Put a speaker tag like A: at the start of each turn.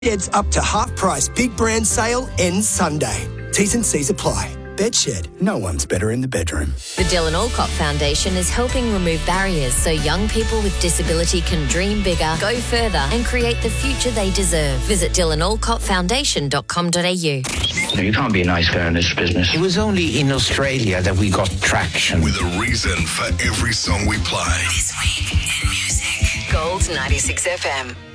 A: Bedshed's up to half price big brand sale ends Sunday. T's and C's apply. Bedshed, no one's better in the bedroom.
B: The Dylan Alcott Foundation is helping remove barriers so young people with disability can dream bigger, go further and create the future they deserve. Visit dylanalcottfoundation.com.au.
C: No, you can't be nice fair in this business. It was only in Australia that we got traction.
D: With a reason for every song we play.
B: This week in music. Gold 96 FM.